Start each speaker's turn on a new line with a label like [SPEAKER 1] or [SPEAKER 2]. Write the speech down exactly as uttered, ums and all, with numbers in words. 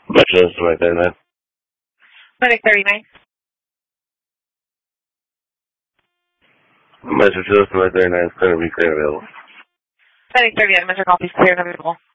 [SPEAKER 1] Metro right there, man.
[SPEAKER 2] Medic thirty-nine.
[SPEAKER 1] Metro right there, nine. It's going to be clear available.
[SPEAKER 2] Medic thirty-nine. Metro copies clear and available.